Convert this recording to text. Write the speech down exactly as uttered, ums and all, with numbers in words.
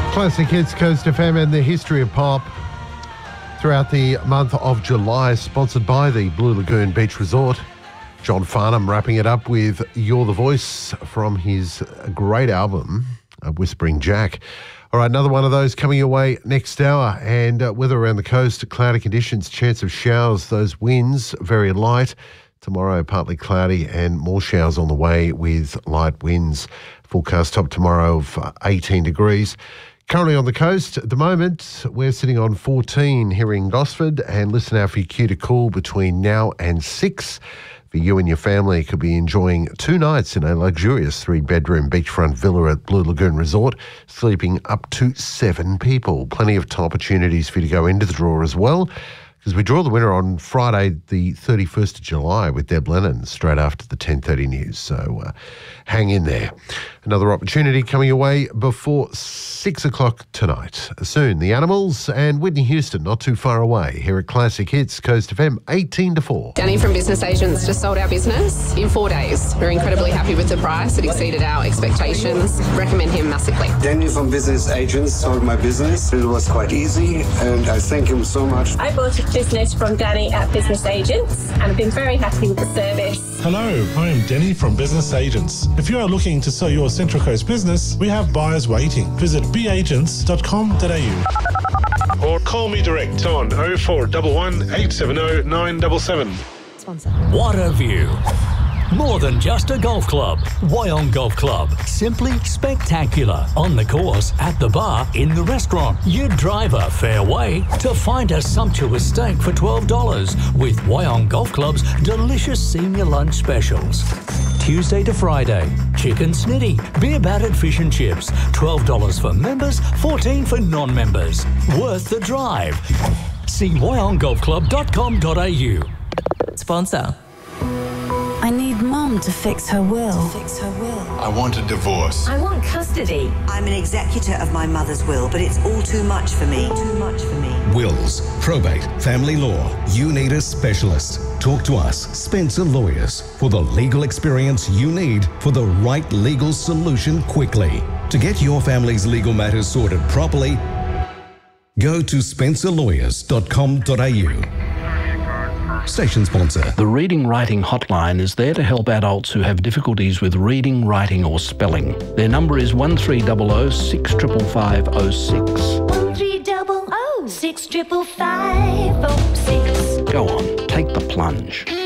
Classic hits, Coast F M, and the history of pop throughout the month of July, sponsored by the Blue Lagoon Beach Resort. John Farnham wrapping it up with You're the Voice from his great album, uh, Whispering Jack. All right, another one of those coming your way next hour. And uh, weather around the coast, cloudy conditions, chance of showers, those winds very light. Tomorrow, partly cloudy and more showers on the way with light winds. Forecast top tomorrow of uh, eighteen degrees. Currently on the coast, at the moment, we're sitting on fourteen here in Gosford, and listen out for your cue to cool between now and six. For you and your family, could be enjoying two nights in a luxurious three-bedroom beachfront villa at Blue Lagoon Resort, sleeping up to seven people. Plenty of opportunities for you to go into the draw as well, because we draw the winner on Friday, the thirty-first of July, with Deb Lennon, straight after the ten thirty news. So uh, hang in there. Another opportunity coming away before six o'clock tonight. Soon, the Animals and Whitney Houston, not too far away, here at Classic Hits, Coast F M, eighteen to four. Danny from Business Agents just sold our business in four days. We're incredibly happy with the price. It exceeded our expectations. Recommend him massively. Danny from Business Agents sold my business. It was quite easy, and I thank him so much. I bought a business from Danny at Business Agents, and I've been very happy with the service. Hello, I am Danny from Business Agents. If you are looking to sell your Central Coast business, we have buyers waiting. Visit b agents dot com dot a u or call me direct on oh four one one, eight seven oh, nine seven seven. Sponsor. What a view. More than just a golf club. Wyong Golf Club. Simply spectacular. On the course, at the bar, in the restaurant. You drive a fair way to find a sumptuous steak for twelve dollars with Wyong Golf Club's delicious senior lunch specials. Tuesday to Friday, chicken snitty, beer battered fish and chips. twelve dollars for members, fourteen dollars for non-members. Worth the drive. See wyong golf club dot com dot a u. Sponsor. I need Mum to fix her will. To fix her will. I want a divorce. I want custody. I'm an executor of my mother's will, but it's all too much for me. Too much for me. Wills, probate, family law. You need a specialist. Talk to us, Spencer Lawyers, for the legal experience you need for the right legal solution quickly. To get your family's legal matters sorted properly, go to spencer lawyers dot com dot a u. Station sponsor. The Reading Writing Hotline is there to help adults who have difficulties with reading, writing or spelling. Their number is one three zero zero, six five five zero six. one three zero zero, six five five zero six. Go on, take the plunge.